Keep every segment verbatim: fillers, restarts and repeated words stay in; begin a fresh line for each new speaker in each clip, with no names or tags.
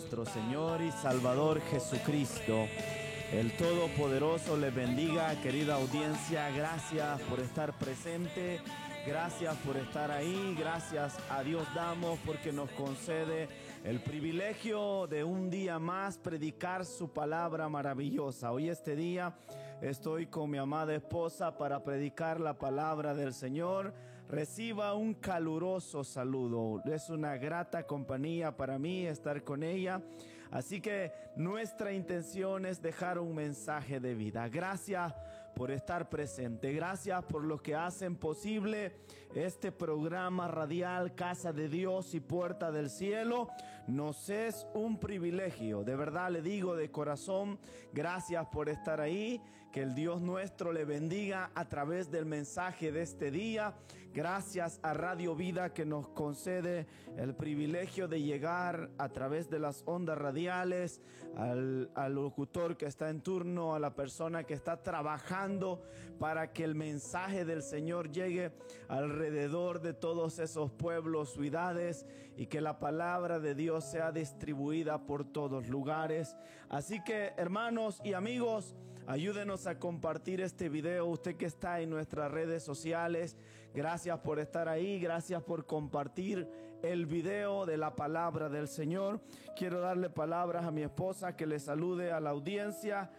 nuestro Señor y Salvador Jesucristo. El Todopoderoso les bendiga, querida audiencia. Gracias por estar presente, gracias por estar ahí, gracias a Dios damos porque nos concede el privilegio de un día más predicar su palabra maravillosa. Hoy este día estoy con mi amada esposa para predicar la palabra del Señor. Reciba un caluroso saludo. Es una grata compañía para mí estar con ella. Así que nuestra intención es dejar un mensaje de vida. Gracias por estar presente. Gracias por los que hacen posible este programa radial Casa de Dios y Puerta del Cielo. Nos es un privilegio. De verdad le digo de corazón, gracias por estar ahí. Que el Dios nuestro le bendiga a través del mensaje de este día. Gracias a Radio Vida que nos concede el privilegio de llegar a través de las ondas radiales, al, al locutor que está en turno, a la persona que está trabajando para que el mensaje del Señor llegue alrededor de todos esos pueblos, ciudades, y que la palabra de Dios sea distribuida por todos lugares. Así que, hermanos y amigos, ayúdenos a compartir este video. Usted que está en nuestras redes sociales, gracias por estar ahí, gracias por compartir el video de la palabra del Señor. Quiero darle palabras a mi esposa, que le salude a la audiencia,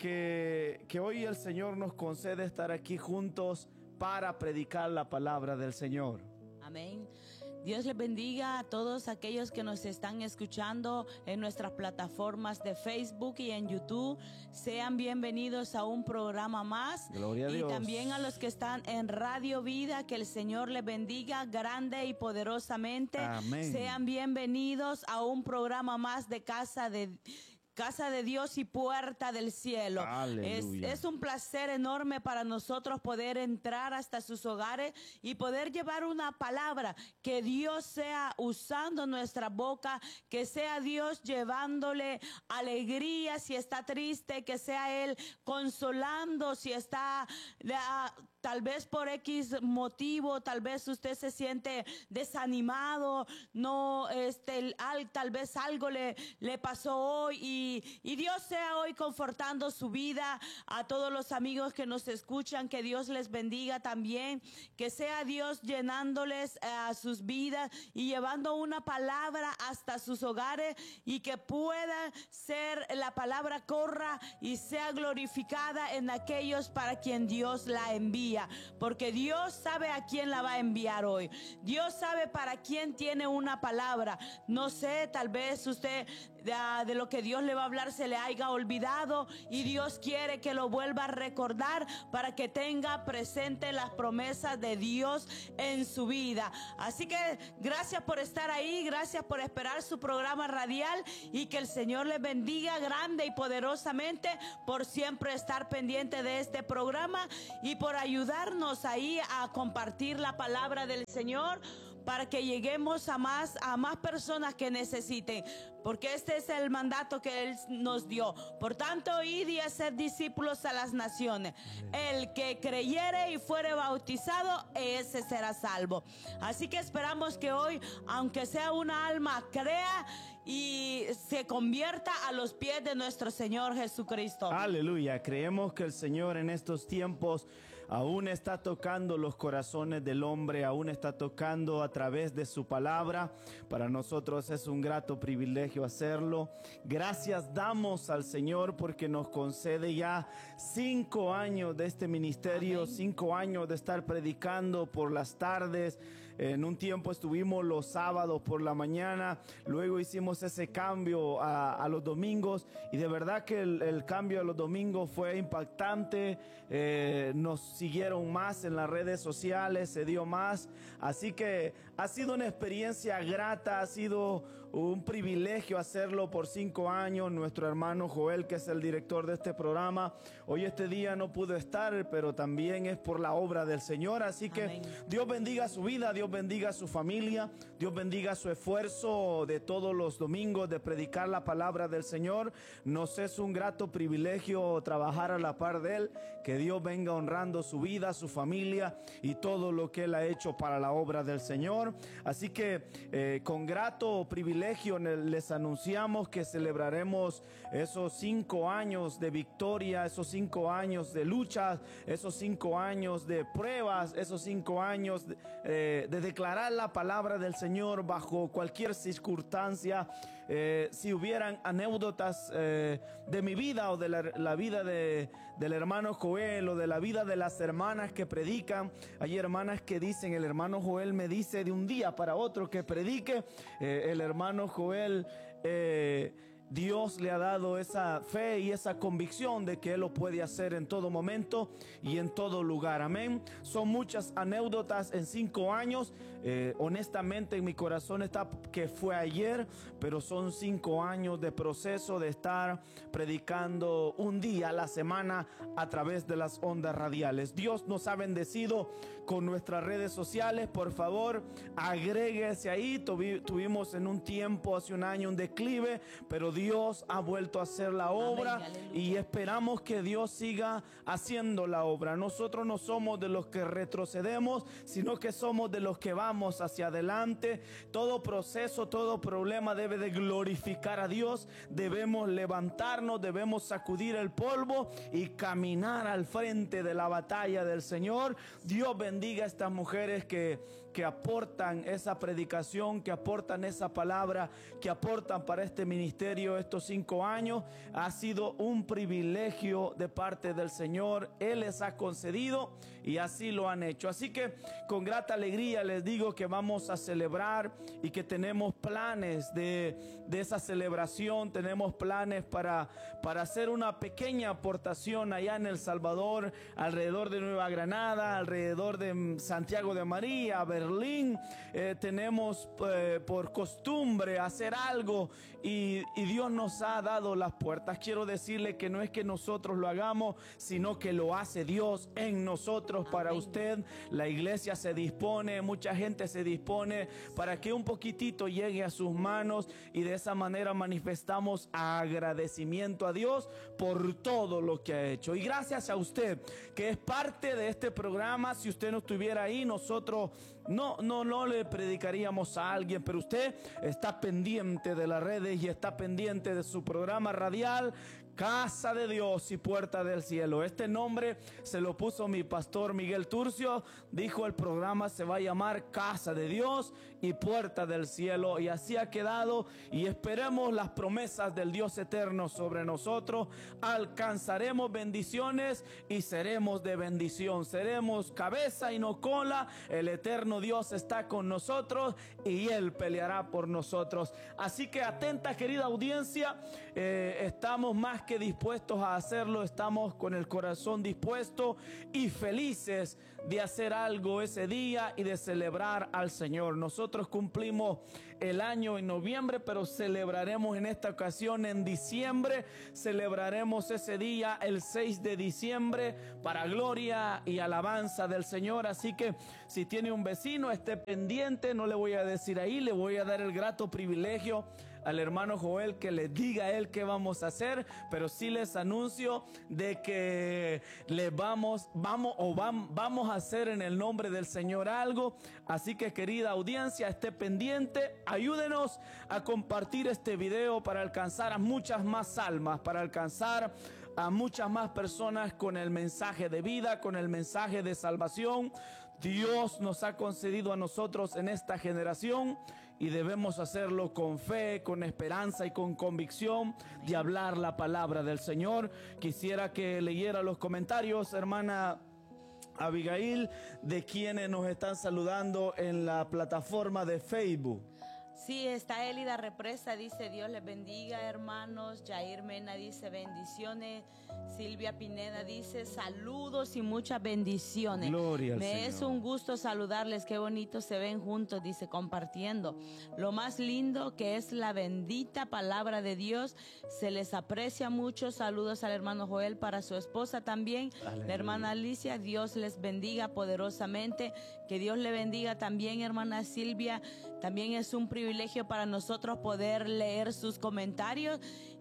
que, que hoy el Señor nos concede estar aquí juntos para predicar la palabra del Señor.
Amén. Dios les bendiga a todos aquellos que nos están escuchando en nuestras plataformas de Facebook y en YouTube. Sean bienvenidos a un programa más.
Gloria a
y
Dios.
También a los que están en Radio Vida, que el Señor les bendiga grande y poderosamente.
Amén.
Sean bienvenidos a un programa más de Casa de Casa de Dios y Puerta del Cielo. Es, es un placer enorme para nosotros poder entrar hasta sus hogares y poder llevar una palabra, que Dios sea usando nuestra boca, que sea Dios llevándole alegría si está triste, que sea Él consolando si está uh, tal vez por X motivo, tal vez usted se siente desanimado, no, este, al, tal vez algo le, le pasó hoy y, y Dios sea hoy confortando su vida. A todos los amigos que nos escuchan, que Dios les bendiga también, que sea Dios llenándoles a uh, sus vidas y llevando una palabra hasta sus hogares, y que pueda ser la palabra corra y sea glorificada en aquellos para quien Dios la envía. Porque Dios sabe a quién la va a enviar hoy. Dios sabe para quién tiene una palabra. No sé, tal vez usted de, de lo que Dios le va a hablar se le haya olvidado, y Dios quiere que lo vuelva a recordar para que tenga presente las promesas de Dios en su vida. Así que gracias por estar ahí, gracias por esperar su programa radial, y que el Señor les bendiga grande y poderosamente por siempre estar pendiente de este programa y por ayudar darnos ahí a compartir la palabra del Señor, para que lleguemos a más, a más personas que necesiten, porque este es el mandato que Él nos dio. Por tanto, id y hacer discípulos a las naciones. El que creyere y fuere bautizado, ese será salvo. Así que esperamos que hoy, aunque sea una alma, crea y se convierta a los pies de nuestro Señor Jesucristo.
Aleluya. Creemos que el Señor en estos tiempos aún está tocando los corazones del hombre, aún está tocando a través de su palabra. Para nosotros es un grato privilegio hacerlo. Gracias damos al Señor porque nos concede ya cinco años de este ministerio. Amén. Cinco años de estar predicando por las tardes. En un tiempo estuvimos los sábados por la mañana, luego hicimos ese cambio a, a los domingos, y de verdad que el, el cambio a los domingos fue impactante. Eh, nos siguieron más en las redes sociales, se dio más, así que ha sido una experiencia grata, ha sido un privilegio hacerlo por cinco años. Nuestro hermano Joel, que es el director de este programa, hoy este día no pudo estar, pero también es por la obra del Señor. Así que amén. Dios bendiga su vida, Dios bendiga su familia, Dios bendiga su esfuerzo de todos los domingos de predicar la palabra del Señor. Nos es un grato privilegio trabajar a la par de Él. Que Dios venga honrando su vida, su familia y todo lo que Él ha hecho para la obra del Señor. Así que eh, con grato privilegio privilegio. Les anunciamos que celebraremos esos cinco años de victoria, esos cinco años de lucha, esos cinco años de pruebas, esos cinco años de, eh, de declarar la palabra del Señor bajo cualquier circunstancia. Eh, si hubieran anécdotas eh, de mi vida o de la, la vida de, del hermano Joel o de la vida de las hermanas que predican, hay hermanas que dicen, el hermano Joel me dice de un día para otro que predique. Eh, el hermano Joel, eh, Dios le ha dado esa fe y esa convicción de que Él lo puede hacer en todo momento y en todo lugar. Amén. Son muchas anécdotas en cinco años. Eh, honestamente en mi corazón está que fue ayer, pero son cinco años de proceso de estar predicando un día a la semana a través de las ondas radiales. Dios nos ha bendecido con nuestras redes sociales. Por favor, agréguese ahí. Tuvi, tuvimos en un tiempo, hace un año, un declive, pero Dios ha vuelto a hacer la obra. Amén, y esperamos que Dios siga haciendo la obra. Nosotros no somos de los que retrocedemos, sino que somos de los que vamos hacia adelante. Todo proceso, todo problema debe de glorificar a Dios. Debemos levantarnos, debemos sacudir el polvo y caminar al frente de la batalla del Señor. Dios bendiga a estas mujeres que, que aportan esa predicación, que aportan esa palabra, que aportan para este ministerio estos cinco años. Ha sido un privilegio de parte del Señor. Él les ha concedido y así lo han hecho. Así que con grata alegría les digo que vamos a celebrar y que tenemos planes de, de esa celebración. Tenemos planes para, para hacer una pequeña aportación allá en El Salvador, alrededor de Nueva Granada, alrededor de Santiago de María, Berlín. Eh, tenemos eh, por costumbre hacer algo y, y Dios nos ha dado las puertas. Quiero decirle que no es que nosotros lo hagamos, sino que lo hace Dios en nosotros para Amén. Usted. La iglesia se dispone, mucha gente se dispone para que un poquitito llegue a sus manos y de esa manera manifestamos agradecimiento a Dios por todo lo que ha hecho. Y gracias a usted que es parte de este programa. Si usted no estuviera ahí, nosotros no, no, no le predicaríamos a alguien, pero usted está pendiente de las redes y está pendiente de su programa radial Casa de Dios y Puerta del Cielo. Este nombre se lo puso mi pastor Miguel Turcio. Dijo el programa se va a llamar Casa de Dios y Puerta del Cielo, y así ha quedado, y esperemos las promesas del Dios eterno sobre nosotros. Alcanzaremos bendiciones y seremos de bendición. Seremos cabeza y no cola. El eterno Dios está con nosotros y Él peleará por nosotros. Así que atenta, querida audiencia, eh, estamos más que dispuestos a hacerlo. Estamos con el corazón dispuesto y felices de hacer algo ese día y de celebrar al Señor. Nosotros cumplimos el año en noviembre, pero celebraremos en esta ocasión en diciembre. Celebraremos ese día el seis de diciembre para gloria y alabanza del Señor. Así que si tiene un vecino, esté pendiente. No le voy a decir ahí, le voy a dar el grato privilegio al hermano Joel que les diga a él qué vamos a hacer, pero sí les anuncio de que le vamos, vamos o vam, vamos a hacer en el nombre del Señor algo. Así que, querida audiencia, esté pendiente, ayúdenos a compartir este video para alcanzar a muchas más almas, para alcanzar a muchas más personas con el mensaje de vida, con el mensaje de salvación. Dios nos ha concedido a nosotros en esta generación y debemos hacerlo con fe, con esperanza y con convicción de hablar la palabra del Señor. Quisiera que leyera los comentarios, hermana Abigail, de quienes nos están saludando en la plataforma de Facebook.
Sí, está Elida Represa, dice Dios les bendiga, hermanos. Jair Mena dice bendiciones. Silvia Pineda dice saludos y muchas bendiciones.
Gloria al
Me
Señor.
Es un gusto saludarles, qué bonito se ven juntos, dice, compartiendo. Lo más lindo que es la bendita palabra de Dios, se les aprecia mucho. Saludos al hermano Joel, para su esposa también. Aleluya. La hermana Alicia, Dios les bendiga poderosamente. Que Dios le bendiga también, hermana Silvia. También es un privilegio para nosotros poder leer sus comentarios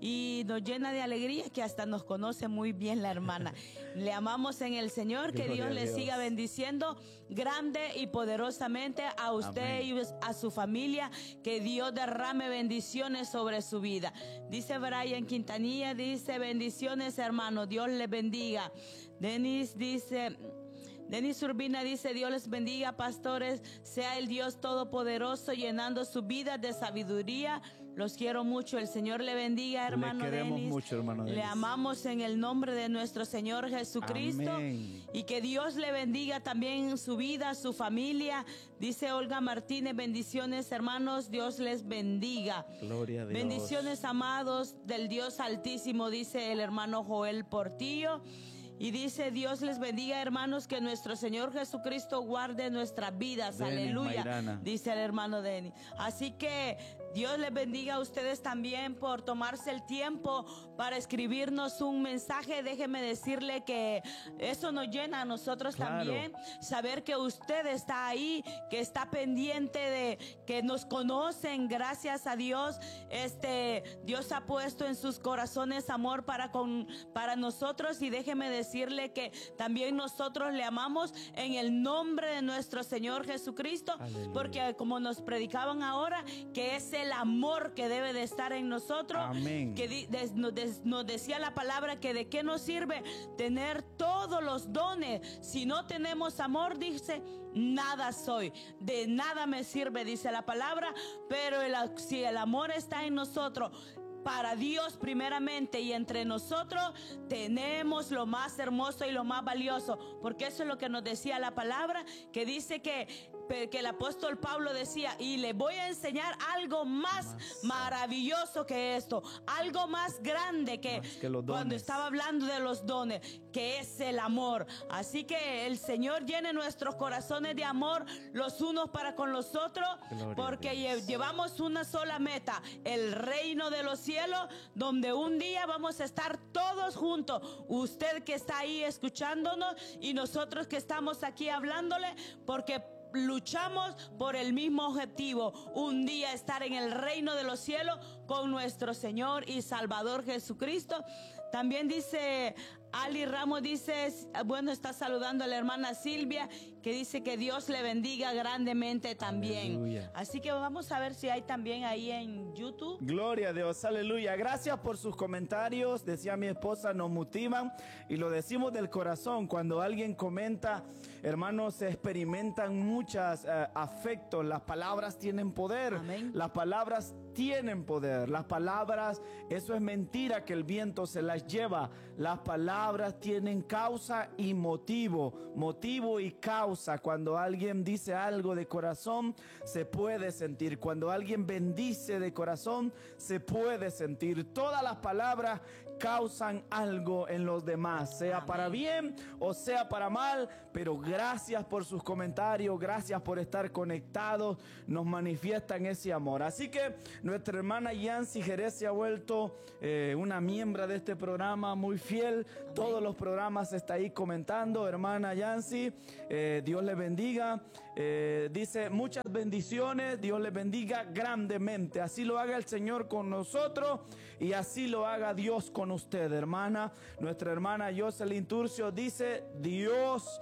y nos llena de alegría que hasta nos conoce muy bien la hermana. Le amamos en el Señor, que Dios le siga bendiciendo grande y poderosamente a usted Amén. Y a su familia, que Dios derrame bendiciones sobre su vida. Dice Brian Quintanilla, dice bendiciones hermano, Dios les bendiga. Denis dice... Denis Urbina dice, Dios les bendiga, pastores, sea el Dios todopoderoso llenando su vida de sabiduría. Los quiero mucho, el Señor le bendiga, hermano Denis. Le queremos mucho, hermano Denis. Le amamos en el nombre de nuestro Señor Jesucristo. Amén. Y que Dios le bendiga también en su vida, su familia. Dice Olga Martínez, bendiciones, hermanos, Dios les bendiga. Gloria a Dios. Bendiciones, amados del Dios Altísimo, dice el hermano Joel Portillo. Y dice, Dios les bendiga, hermanos, que nuestro Señor Jesucristo guarde nuestras vidas. Denis, aleluya, Mayrana. Dice el hermano Denis. Así que Dios les bendiga a ustedes también por tomarse el tiempo para escribirnos un mensaje. Déjeme decirle que eso nos llena a nosotros claro. también. Saber que usted está ahí, que está pendiente de que nos conocen. Gracias a Dios, este, Dios ha puesto en sus corazones amor para, con, para nosotros. Y déjeme decirle decirle que también nosotros le amamos en el nombre de nuestro Señor Jesucristo. Aleluya. Porque como nos predicaban ahora, que es el amor que debe de estar en nosotros. Amén. Que di, des, nos, des, nos decía la palabra que de qué nos sirve tener todos los dones si no tenemos amor, dice, nada soy, de nada me sirve, dice la palabra. Pero el, si el amor está en nosotros, para Dios primeramente y entre nosotros, tenemos lo más hermoso y lo más valioso, porque eso es lo que nos decía la palabra, que dice que que el apóstol Pablo decía, y le voy a enseñar algo más, más maravilloso que esto, algo más grande que, más que los dones. Cuando estaba hablando de los dones, que es el amor. Así que el Señor llene nuestros corazones de amor los unos para con los otros, Gloria porque llevamos una sola meta, el reino de los cielos, donde un día vamos a estar todos juntos, usted que está ahí escuchándonos y nosotros que estamos aquí hablándole, porque luchamos por el mismo objetivo, un día estar en el reino de los cielos con nuestro Señor y Salvador Jesucristo. También dice Ali Ramos, dice, bueno, está saludando a la hermana Silvia, que dice que Dios le bendiga grandemente también. Aleluya. Así que vamos a ver si hay también ahí en YouTube. Gloria a Dios, aleluya. Gracias por sus comentarios, decía mi esposa, nos motivan y lo decimos del corazón. Cuando alguien comenta, hermanos, se experimentan muchos uh, afectos. Las palabras tienen poder. Amén. Las palabras tienen poder. Las palabras, eso es mentira que el viento se las lleva. Las palabras tienen causa y motivo, motivo y causa. Cuando alguien dice algo de corazón, se puede sentir. Cuando alguien bendice de corazón, se puede sentir. Todas las palabras causan algo en los demás, sea Amén. Para bien o sea para mal, pero gracias por sus comentarios, gracias por estar conectados, nos manifiestan ese amor. Así que nuestra hermana Yancy Jerez se ha vuelto eh, una miembro de este programa, muy fiel, Amén. Todos los programas está ahí comentando, hermana Yancy, eh, Dios le bendiga. Eh, dice, muchas bendiciones, Dios les bendiga grandemente, así lo haga el Señor con nosotros y así lo haga Dios con usted, hermana. Nuestra hermana Jocelyn Turcio dice, Dios,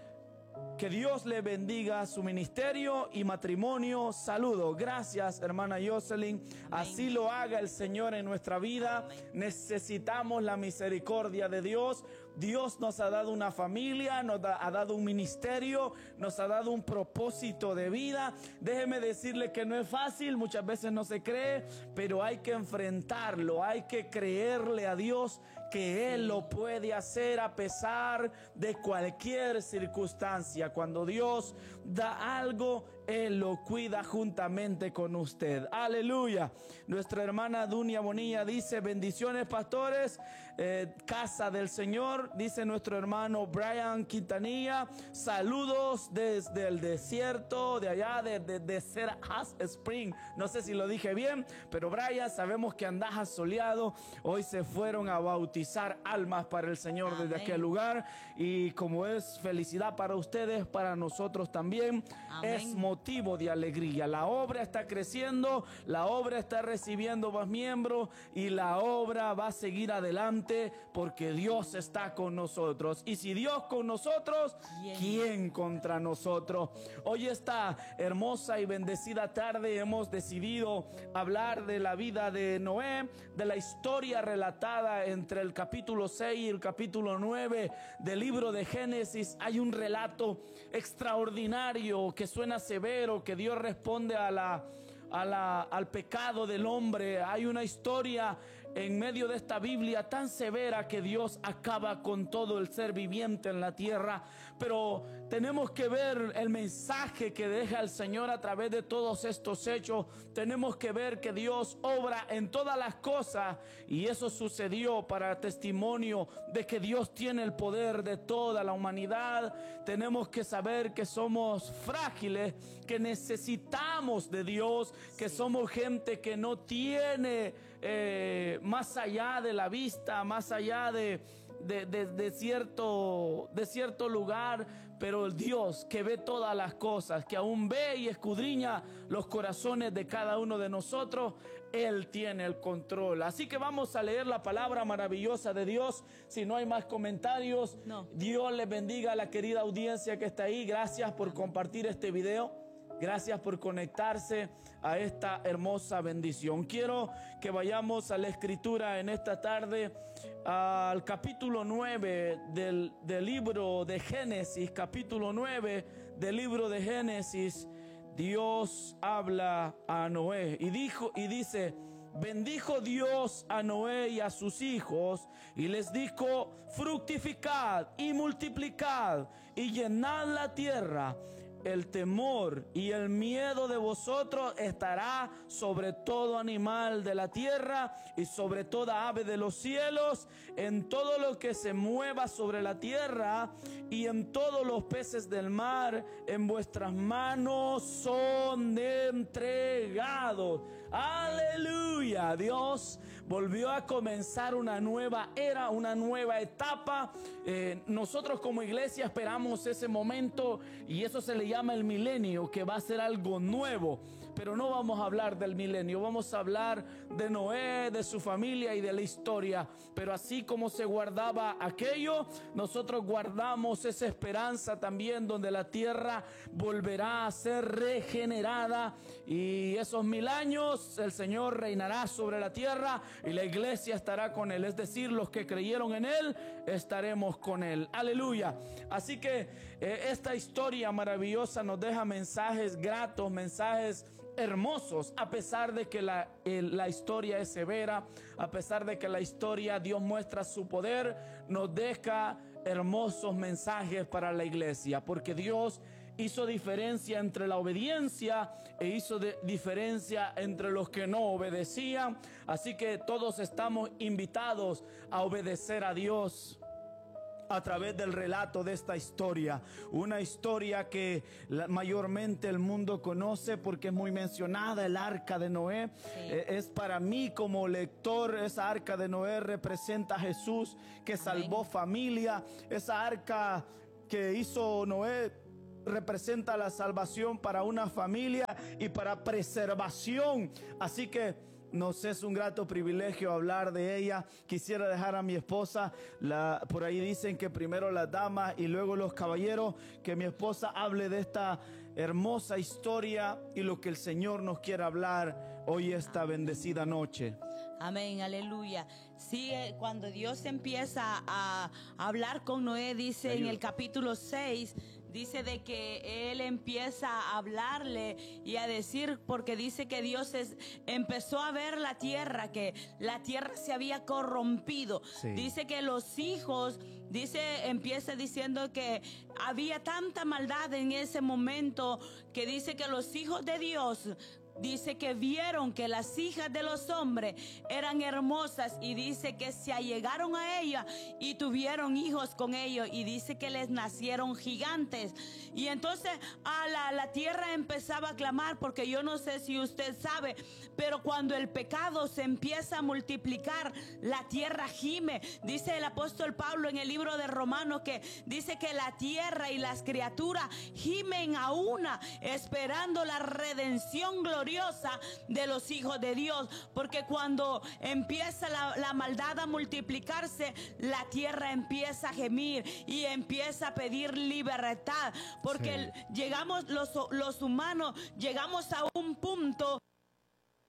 que Dios le bendiga su ministerio y matrimonio. Saludos. Gracias, hermana Jocelyn. Amén. Así lo haga el Señor en nuestra vida. Amén. Necesitamos la misericordia de Dios. Dios nos ha dado una familia, nos ha dado un ministerio, nos ha dado un propósito de vida. Déjeme decirle que no es fácil, muchas veces no se cree, pero hay que enfrentarlo, hay que creerle a Dios que Él lo puede hacer a pesar de cualquier circunstancia. Cuando Dios da algo, Él lo cuida juntamente con usted. Aleluya. Nuestra hermana Dunia Bonilla dice, bendiciones pastores, eh, casa del Señor. Dice nuestro hermano Brian Quintanilla, saludos desde el desierto de allá de, de, de Hot Spring. No sé si lo dije bien, pero Brian, sabemos que andas asoleado. Hoy se fueron a bautizar almas para el Señor. Amén. Desde aquel lugar, y como es felicidad para ustedes, para nosotros también. Amén. Es motivo
motivo de alegría. La obra está creciendo, la obra está recibiendo más miembros y la obra va a seguir adelante porque Dios está con nosotros. Y si Dios con nosotros, ¿quién contra nosotros? Hoy esta hermosa y bendecida tarde hemos decidido hablar de la vida de Noé, de la historia relatada entre el capítulo seis y el capítulo nueve del libro de Génesis. Hay un relato extraordinario que suena severo, que Dios responde a la, a la, al pecado del hombre. Hay una historia en medio de esta Biblia tan severa que Dios acaba con todo el ser viviente en la tierra. Pero tenemos que ver el mensaje que deja el Señor a través de todos estos hechos. Tenemos que ver que Dios obra en todas las cosas, y eso sucedió para testimonio de que Dios tiene el poder de toda la humanidad. Tenemos que saber que somos frágiles, que necesitamos de Dios, que somos gente que no tiene eh, más allá de la vista, más allá de, de, de, de, cierto, de cierto lugar, pero el Dios que ve todas las cosas, que aún ve y escudriña los corazones de cada uno de nosotros, Él tiene el control. Así que vamos a leer la palabra maravillosa de Dios. Si no hay más comentarios, no. Dios les bendiga a la querida audiencia que está ahí. Gracias por compartir este video. Gracias por conectarse a esta hermosa bendición. Quiero que vayamos a la escritura en esta tarde, al capítulo nueve del, del libro de Génesis. Capítulo nueve del libro de Génesis. Dios habla a Noé y dijo y dice: bendijo Dios a Noé y a sus hijos y les dijo: fructificad y multiplicad y llenad la tierra. El temor y el miedo de vosotros estará sobre todo animal de la tierra y sobre toda ave de los cielos, en todo lo que se mueva sobre la tierra y en todos los peces del mar. En vuestras manos son entregados. Aleluya. Dios volvió a comenzar una nueva era, una nueva etapa. Eh, nosotros como iglesia esperamos ese momento, y eso se le llama el milenio, que va a ser algo nuevo. Pero no vamos a hablar del milenio, vamos a hablar de Noé, de su familia y de la historia. Pero así como se guardaba aquello, nosotros guardamos esa esperanza también, donde la tierra volverá a ser regenerada, y esos mil años el Señor reinará sobre la tierra y la iglesia estará con Él. Es decir, los que creyeron en Él estaremos con Él. Aleluya. Así que eh, esta historia maravillosa nos deja mensajes gratos, mensajes hermosos, a pesar de que la, eh, la historia es severa, a pesar de que la historia Dios muestra su poder, nos deja hermosos mensajes para la iglesia, porque Dios hizo diferencia entre la obediencia e hizo de, diferencia entre los que no obedecían. Así que todos estamos invitados a obedecer a Dios a través del relato de esta historia, una historia que la, mayormente el mundo conoce porque es muy mencionada, el arca de Noé. Sí. Eh, es para mí como lector, esa arca de Noé representa a Jesús, que salvó Amén. Familia. Esa arca que hizo Noé representa la salvación para una familia y para preservación. Así que nos es un grato privilegio hablar de ella. Quisiera dejar a mi esposa, la, por ahí dicen que primero las damas y luego los caballeros, que mi esposa hable de esta hermosa historia y lo que el Señor nos quiere hablar hoy esta bendecida noche.
Amén, aleluya. Sí, cuando Dios empieza a hablar con Noé, dice en el capítulo seis, dice de que él empieza a hablarle y a decir, porque dice que Dios es, empezó a ver la tierra, que la tierra se había corrompido. Sí. Dice que los hijos, dice, empieza diciendo que había tanta maldad en ese momento, que dice que los hijos de Dios dice que vieron que las hijas de los hombres eran hermosas y dice que se allegaron a ella y tuvieron hijos con ellos y dice que les nacieron gigantes. Y entonces a la, la tierra empezaba a clamar, porque yo no sé si usted sabe, pero cuando el pecado se empieza a multiplicar, la tierra gime. Dice el apóstol Pablo en el libro de Romanos que dice que la tierra y las criaturas gimen a una, esperando la redención gloriosa de los hijos de Dios. Porque cuando empieza la, la maldad a multiplicarse, la tierra empieza a gemir y empieza a pedir libertad. Porque sí. llegamos los, los humanos, llegamos a un punto